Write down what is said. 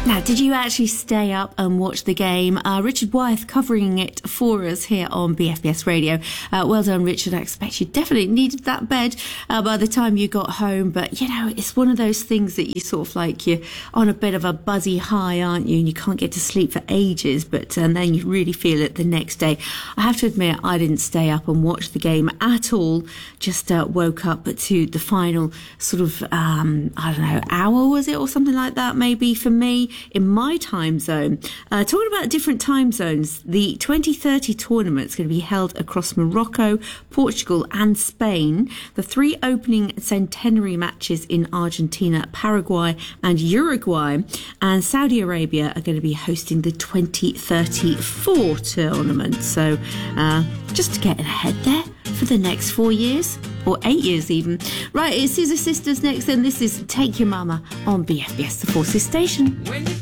Now, did you actually stay up and watch the game? Richard Wyeth covering it for us here on BFBS Radio. Well done, Richard. I expect you definitely needed that bed by the time you got home. But, you know, it's one of those things that you sort of like, you're on a bit of a buzzy high, aren't you? And you can't get to sleep for ages, but and then you really feel it the next day. I have to admit, I didn't stay up and watch the game at all. Just woke up to the final sort of, I don't know, hour was it or something like that maybe for me in my time zone. Talking about different time zones, the 2030 tournament is going to be held across Morocco, Portugal and Spain. The three opening centenary matches in Argentina, Paraguay and Uruguay, and Saudi Arabia are going to be hosting the 2034 tournament. So just to get ahead there for the next 4 years, or 8 years even. Right, it's Scissor Sisters next, and this is Take Your Mama on BFBS, the Forces station.